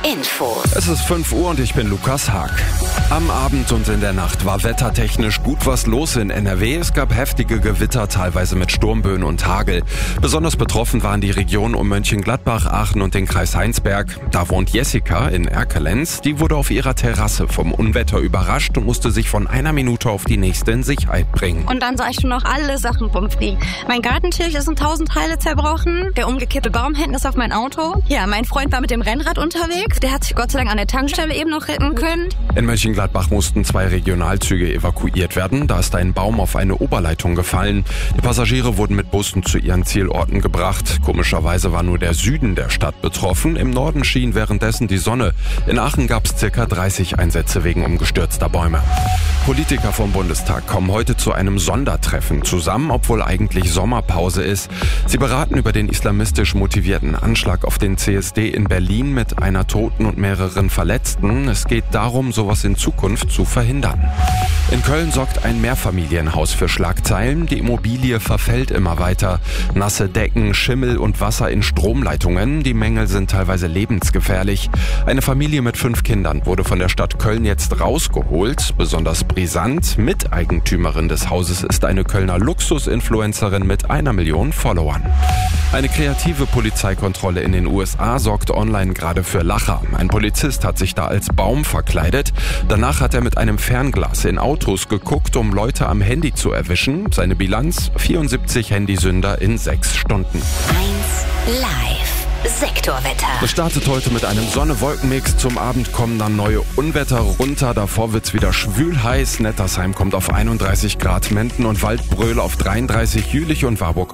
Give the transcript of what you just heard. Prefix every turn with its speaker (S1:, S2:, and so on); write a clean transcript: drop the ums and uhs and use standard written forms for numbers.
S1: Infos.
S2: Es ist 5 Uhr und ich bin Lukas Haag. Am Abend und in der Nacht war wettertechnisch gut was los in NRW. Es gab heftige Gewitter, teilweise mit Sturmböen und Hagel. Besonders betroffen waren die Regionen um Mönchengladbach, Aachen und den Kreis Heinsberg. Da wohnt Jessica in Erkelenz. Die wurde auf ihrer Terrasse vom Unwetter überrascht und musste sich von einer Minute auf die nächste in Sicherheit bringen.
S3: Und dann sah ich schon noch alle Sachen rumfliegen. Mein Gartentisch ist in 1000 Teile zerbrochen. Der umgekippte Baum hinten ist auf mein Auto. Ja, mein Freund war mit dem Rennrad unterwegs. Der hat sich Gott sei Dank an der Tankstelle eben noch retten können.
S2: In Mönchengladbach mussten 2 Regionalzüge evakuiert werden. Da ist ein Baum auf eine Oberleitung gefallen. Die Passagiere wurden mit Bussen zu ihren Zielorten gebracht. Komischerweise war nur der Süden der Stadt betroffen. Im Norden schien währenddessen die Sonne. In Aachen gab es ca. 30 Einsätze wegen umgestürzter Bäume. Politiker vom Bundestag kommen heute zu einem Sondertreffen zusammen, obwohl eigentlich Sommerpause ist. Sie beraten über den islamistisch motivierten Anschlag auf den CSD in Berlin mit einer Toten und mehreren Verletzten. Es geht darum, sowas in Zukunft zu verhindern. In Köln sorgt ein Mehrfamilienhaus für Schlagzeilen. Die Immobilie verfällt immer weiter. Nasse Decken, Schimmel und Wasser in Stromleitungen. Die Mängel sind teilweise lebensgefährlich. Eine Familie mit 5 Kindern wurde von der Stadt Köln jetzt rausgeholt. Besonders brisant, Miteigentümerin des Hauses ist eine Kölner Luxus-Influencerin mit 1 Million Followern. Eine kreative Polizeikontrolle in den USA sorgt online gerade für Lacher. Ein Polizist hat sich da als Baum verkleidet. Danach hat er mit einem Fernglas in Autos geguckt, um Leute am Handy zu erwischen. Seine Bilanz: 74 Handysünder in 6 Stunden.
S1: 1 Live. Sektorwetter.
S2: Es startet heute mit einem Sonne-Wolken-Mix. Zum Abend kommen dann neue Unwetter runter. Davor wird's wieder schwül heiß. Nettersheim kommt auf 31 Grad, Menden und Waldbröl auf 33, Jülich und Warburg